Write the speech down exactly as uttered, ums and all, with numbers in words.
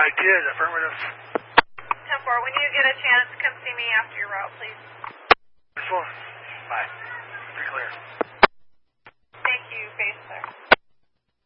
I did, affirmative. ten four, when you get a chance, come see me after your route, please. This one.